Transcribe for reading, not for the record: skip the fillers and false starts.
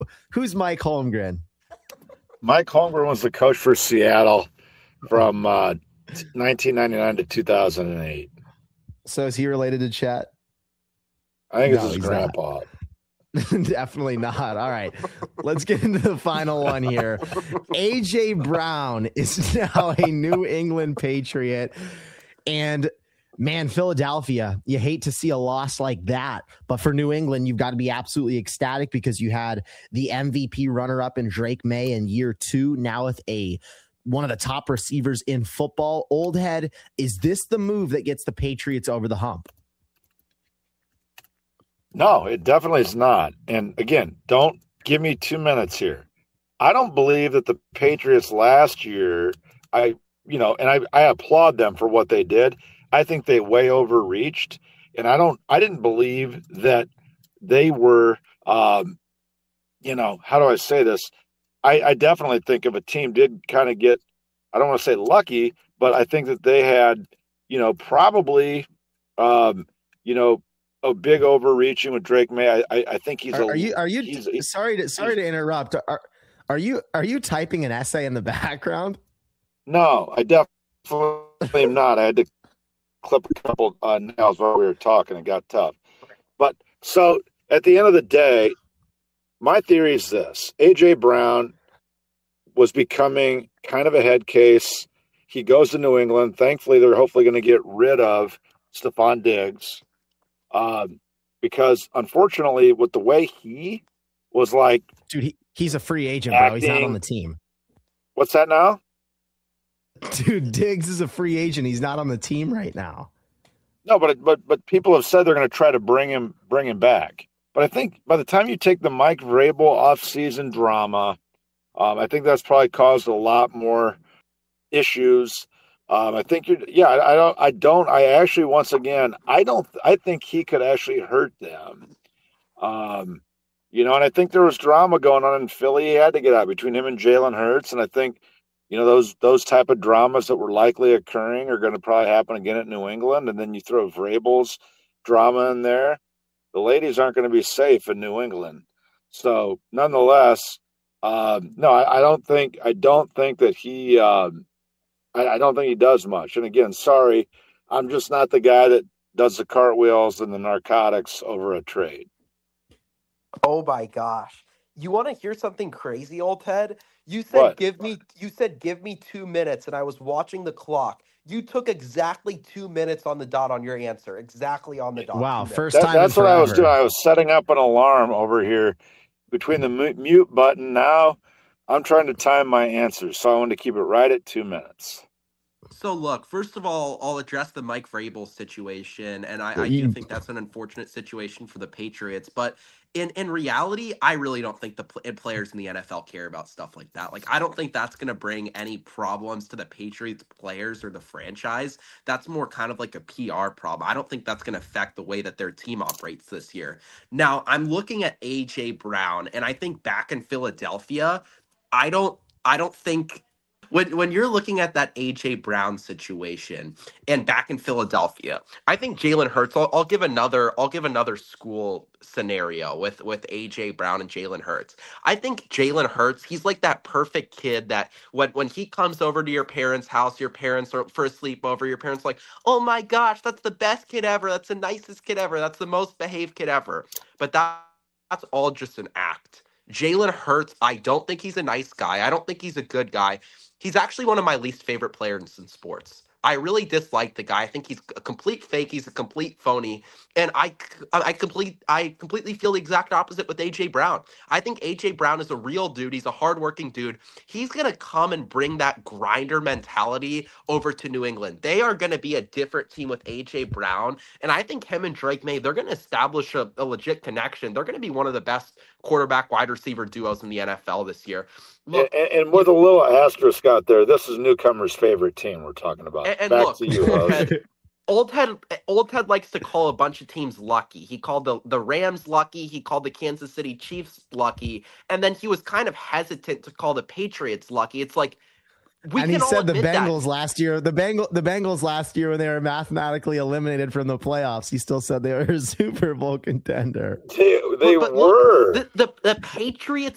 Who's Mike Holmgren? Mike Holmgren was the coach for Seattle from 1999 to 2008. So is he related to Chet? I think it's his grandpa. Definitely not. All right. Let's get into the final one here. A.J. Brown is now a New England Patriot. And man, Philadelphia, you hate to see a loss like that. But for New England, you've got to be absolutely ecstatic because you had the MVP runner-up in Drake May in year 2, now with one of the top receivers in football. Old head, is this the move that gets the Patriots over the hump? No, it definitely is not. And again, don't give me 2 minutes here. I don't believe that the Patriots last year, I applaud them for what they did. I think they way overreached, and I didn't believe that they were, how do I say this? I definitely think if a team did kind of get, I don't want to say lucky, but I think that they had, probably, a big overreaching with Drake May. I think he's. Sorry to interrupt. Are you typing an essay in the background? No, I definitely am not. I had to clip a couple nails while we were talking. It got tough. But so at the end of the day, my theory is this: A.J. Brown was becoming kind of a head case. He goes to New England. Thankfully, they're hopefully going to get rid of Stephon Diggs. Because unfortunately, with the way he was like, dude, he's a free agent, bro. He's not on the team. What's that now? Dude, Diggs is a free agent. He's not on the team right now. No, but people have said they're going to try to bring him back. But I think by the time you take the Mike Vrabel offseason drama, I think that's probably caused a lot more issues. I think I think he could actually hurt them. And I think there was drama going on in Philly. He had to get out between him and Jalen Hurts. And I think, those type of dramas that were likely occurring are going to probably happen again at New England. And then you throw Vrabel's drama in there. The ladies aren't going to be safe in New England. So nonetheless, I don't think that he, I don't think he does much. And again, sorry, I'm just not the guy that does the cartwheels and the narcotics over a trade. Oh my gosh. You want to hear something crazy, old Ted? You said what? give me 2 minutes, and I was watching the clock. You took exactly 2 minutes on the dot on your answer. Exactly on the dot. Wow, first time. That's what I was doing. I was setting up an alarm over here between the mute button. Now I'm trying to time my answers, so I want to keep it right at 2 minutes. So look, first of all, I'll address the Mike Vrabel situation, and I do think that's an unfortunate situation for the Patriots. But in reality, I really don't think the players in the NFL care about stuff like that. Like, I don't think that's going to bring any problems to the Patriots players or the franchise. That's more kind of like a PR problem. I don't think that's going to affect the way that their team operates this year. Now, I'm looking at A.J. Brown, and I think back in Philadelphia, I don't think. When you're looking at that A.J. Brown situation and back in Philadelphia, I think Jalen Hurts. I'll give another school scenario with A.J. Brown and Jalen Hurts. I think Jalen Hurts, he's like that perfect kid that when he comes over to your parents' house, your parents are for a sleepover, your parents are like, oh my gosh, that's the best kid ever. That's the nicest kid ever. That's the most behaved kid ever. But that's all just an act. Jalen Hurts, I don't think he's a nice guy. I don't think he's a good guy. He's actually one of my least favorite players in sports. I really dislike the guy. I think he's a complete fake. He's a complete phony. And I completely feel the exact opposite with A.J. Brown. I think A.J. Brown is a real dude. He's a hardworking dude. He's going to come and bring that grinder mentality over to New England. They are going to be a different team with A.J. Brown. And I think him and Drake May, they're going to establish a legit connection. They're going to be one of the best quarterback wide receiver duos in the NFL this year. Look, and with a little asterisk out there, this is newcomers' favorite team we're talking about. And back look, to you, host. Old Ted likes to call a bunch of teams lucky. He called the Rams lucky. He called the Kansas City Chiefs lucky. And then he was kind of hesitant to call the Patriots lucky. It's like, and he said the Bengals last year, the Bengals last year when they were mathematically eliminated from the playoffs, he still said they were a Super Bowl contender. They were. The Patriots